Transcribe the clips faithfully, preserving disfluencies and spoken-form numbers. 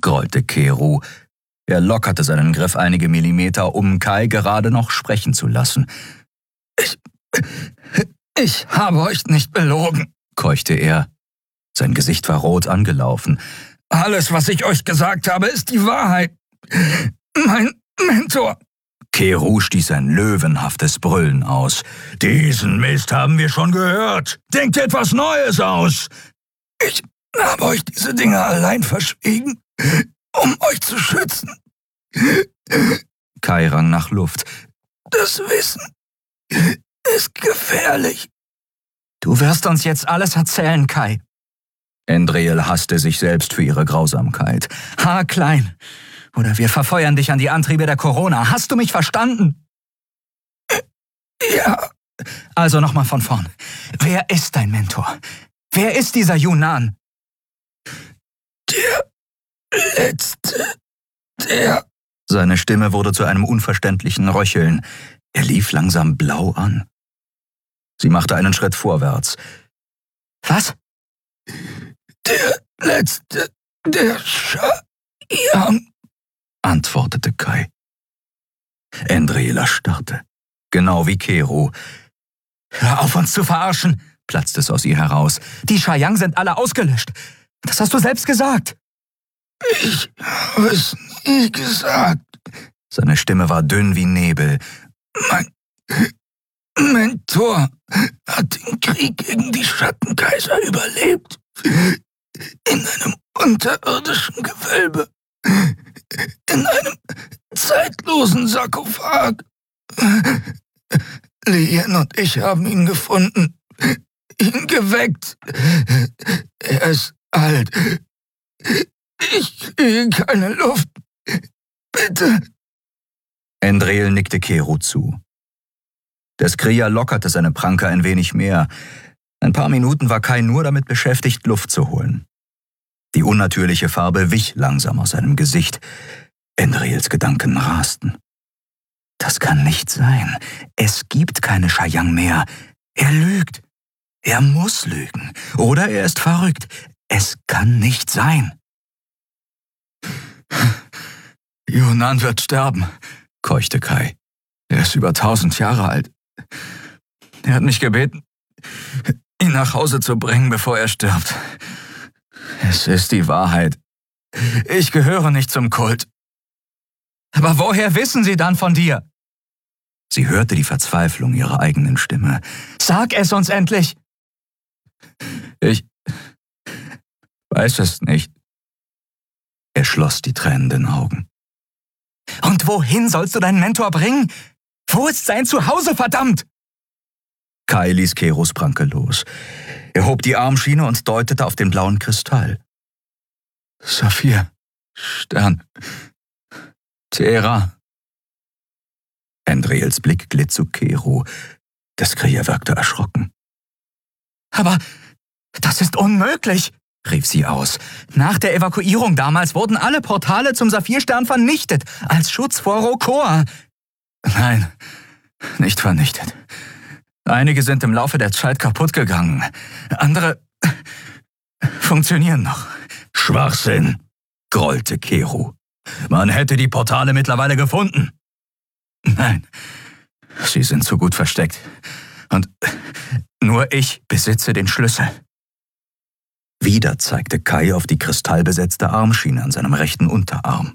grollte Keru. Er lockerte seinen Griff einige Millimeter, um Kai gerade noch sprechen zu lassen. Ich, ich habe euch nicht belogen, keuchte er. Sein Gesicht war rot angelaufen. Alles, was ich euch gesagt habe, ist die Wahrheit. Mein Mentor... Keru stieß ein löwenhaftes Brüllen aus. Diesen Mist haben wir schon gehört. Denkt etwas Neues aus. Ich habe euch diese Dinge allein verschwiegen, um euch zu schützen. Kai rang nach Luft. Das Wissen ist gefährlich. Du wirst uns jetzt alles erzählen, Kai. Endril hasste sich selbst für ihre Grausamkeit. Haarklein. Oder wir verfeuern dich an die Antriebe der Corona. Hast du mich verstanden? Ja. Also nochmal von vorn. Wer ist dein Mentor? Wer ist dieser Yunnan? Der Letzte, der... Seine Stimme wurde zu einem unverständlichen Röcheln. Er lief langsam blau an. Sie machte einen Schritt vorwärts. Was? Der Letzte, der Chayang, antwortete Kai. Endril erstarrte, genau wie Keru. Hör auf, uns zu verarschen, platzte es aus ihr heraus. Die Chayang sind alle ausgelöscht. Das hast du selbst gesagt. Ich habe es nie gesagt. Seine Stimme war dünn wie Nebel. Mein Mentor hat den Krieg gegen die Schattenkaiser überlebt. In einem unterirdischen Gewölbe. In einem zeitlosen Sarkophag. Lien und ich haben ihn gefunden. Ihn geweckt. Er ist alt. Ich kriege keine Luft. Bitte. Endril nickte Keru zu. Der Skriya lockerte seine Pranke ein wenig mehr. Ein paar Minuten war Kai nur damit beschäftigt, Luft zu holen. Die unnatürliche Farbe wich langsam aus seinem Gesicht. Endrils Gedanken rasten. Das kann nicht sein. Es gibt keine Chayang mehr. Er lügt. Er muss lügen. Oder er ist verrückt. Es kann nicht sein. Yunnan wird sterben, keuchte Kai. Er ist über tausend Jahre alt. Er hat mich gebeten, ihn nach Hause zu bringen, bevor er stirbt. Es ist die Wahrheit. Ich gehöre nicht zum Kult. Aber woher wissen sie dann von dir? Sie hörte die Verzweiflung ihrer eigenen Stimme. Sag es uns endlich! Ich weiß es nicht. Er schloss die tränenden Augen. Und wohin sollst du deinen Mentor bringen? Wo ist sein Zuhause, verdammt? Kai ließ Kerus Pranke los. Er hob die Armschiene und deutete auf den blauen Kristall. Saphir, Stern, Terra. Endrils Blick glitt zu Keru. Der Skriya wirkte erschrocken. Aber das ist unmöglich, rief sie aus. Nach der Evakuierung damals wurden alle Portale zum Saphirstern vernichtet, als Schutz vor Rokor. Nein, nicht vernichtet. Einige sind im Laufe der Zeit kaputt gegangen. Andere funktionieren noch. Schwachsinn, grollte Keru. Man hätte die Portale mittlerweile gefunden. Nein, sie sind zu gut versteckt. Und nur ich besitze den Schlüssel. Wieder zeigte Kai auf die kristallbesetzte Armschiene an seinem rechten Unterarm.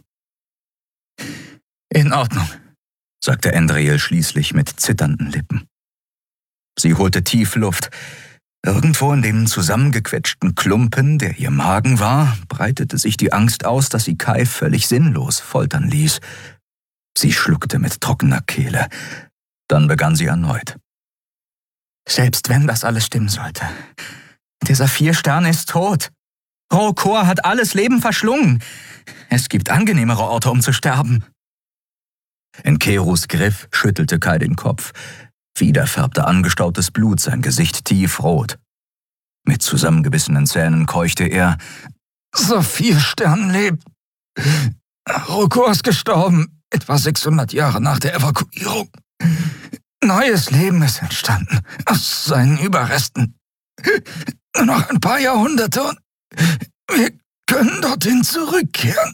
In Ordnung, sagte Endril schließlich mit zitternden Lippen. Sie holte tief Luft. Irgendwo in dem zusammengequetschten Klumpen, der ihr Magen war, breitete sich die Angst aus, dass sie Kai völlig sinnlos foltern ließ. Sie schluckte mit trockener Kehle. Dann begann sie erneut. Selbst wenn das alles stimmen sollte. Der Saphirstern ist tot. Rokor hat alles Leben verschlungen. Es gibt angenehmere Orte, um zu sterben. In Kerus Griff schüttelte Kai den Kopf. Wieder färbte angestautes Blut sein Gesicht tiefrot. Mit zusammengebissenen Zähnen keuchte er. Saphirstern lebt. Rokor ist gestorben, etwa sechshundert Jahre nach der Evakuierung. Neues Leben ist entstanden aus seinen Überresten. Nur noch ein paar Jahrhunderte und wir können dorthin zurückkehren.